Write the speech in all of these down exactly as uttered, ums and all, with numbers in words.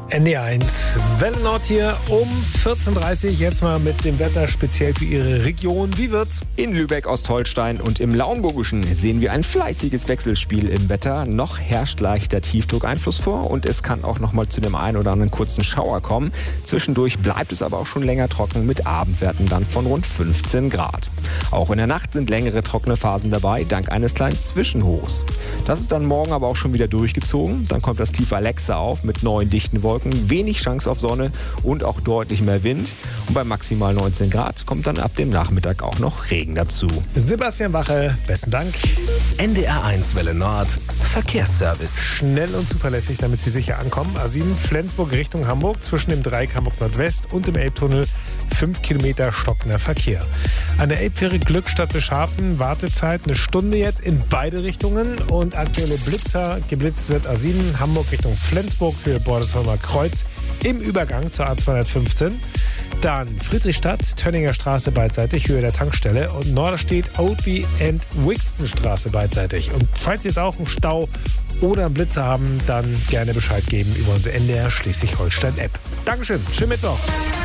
N D R eins, Welle Nord hier um vierzehn Uhr dreißig. Jetzt mal mit dem Wetter speziell für Ihre Region. Wie wird's? In Lübeck, Ostholstein und im Lauenburgischen sehen wir ein fleißiges Wechselspiel im Wetter. Noch herrscht leichter Tiefdruckeinfluss vor und es kann auch noch mal zu dem einen oder anderen kurzen Schauer kommen. Zwischendurch bleibt es aber auch schon länger trocken mit Abendwerten dann von rund fünfzehn Grad. Auch in der Nacht sind längere trockene Phasen dabei, dank eines kleinen Zwischenhochs. Das ist dann morgen aber auch schon wieder durchgezogen. Dann kommt das Tief Alexa auf mit neuen dichten Wolken. Wenig Chance auf Sonne und auch deutlich mehr Wind. Und bei maximal neunzehn Grad kommt dann ab dem Nachmittag auch noch Regen dazu. Sebastian Wache, besten Dank. N D R eins Welle Nord, Verkehrsservice. Schnell und zuverlässig, damit Sie sicher ankommen. A sieben Flensburg Richtung Hamburg, zwischen dem Dreieck Hamburg Nordwest und dem Elbtunnel fünf Kilometer stockender Verkehr. An der Elbfähre Glückstadt Beschafen, Wartezeit eine Stunde jetzt in beide Richtungen und aktuelle Blitzer. Geblitzt wird A sieben Hamburg Richtung Flensburg, Höhe Bordesholmer Kreuz im Übergang zur A zweihundertfünfzehn. Dann Friedrichstadt, Tönninger Straße beidseitig, Höhe der Tankstelle und Norderstedt, Oldby and Wixton Straße beidseitig. Und falls Sie jetzt auch einen Stau oder einen Blitzer haben, dann gerne Bescheid geben über unsere N D R Schleswig-Holstein-App. Dankeschön, schönen Mittwoch.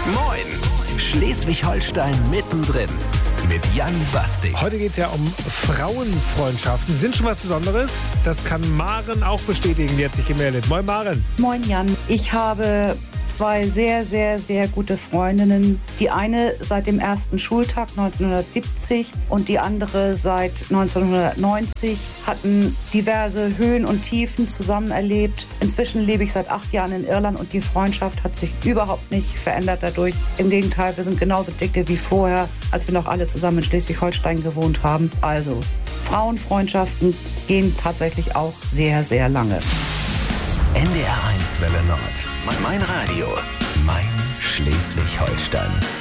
Moin, Schleswig-Holstein mittendrin mit Jan Basting. Heute geht es ja um Frauenfreundschaften. Sind schon was Besonderes? Das kann Maren auch bestätigen, die hat sich gemeldet. Moin Maren. Moin Jan. Ich habe zwei sehr, sehr, sehr gute Freundinnen. Die eine seit dem ersten Schultag neunzehnhundertsiebzig und die andere seit neunzehnhundertneunzig, hatten diverse Höhen und Tiefen zusammen erlebt. Inzwischen lebe ich seit acht Jahren in Irland und die Freundschaft hat sich überhaupt nicht verändert dadurch. Im Gegenteil, wir sind genauso dicke wie vorher, als wir noch alle zusammen in Schleswig-Holstein gewohnt haben. Also, Frauenfreundschaften gehen tatsächlich auch sehr, sehr lange. N D R eins Welle Nord. Mein Radio. Mein Schleswig-Holstein.